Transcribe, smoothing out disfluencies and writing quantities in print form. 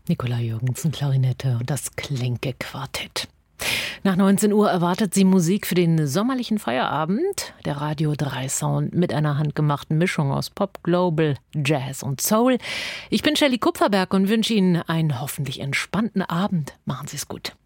Nicola Jürgensen, Klarinette und das Klenke-Quartett. Nach 19 Uhr erwartet sie Musik für den sommerlichen Feierabend. Der Radio 3 Sound mit einer handgemachten Mischung aus Pop, Global, Jazz und Soul. Ich bin Shelley Kupferberg und wünsche Ihnen einen hoffentlich entspannten Abend. Machen Sie es gut.